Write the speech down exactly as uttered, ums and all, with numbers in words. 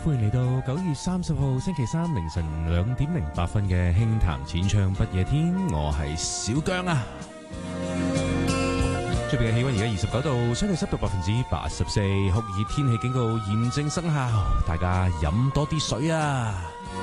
歡迎嚟到九月三十號星期三凌晨兩點零八分嘅輕談淺唱不夜天，我係小姜啊。出邊嘅氣溫而家二十九度，相對濕度百分之八十四，酷熱天氣警告現正生效，大家飲多啲水啊！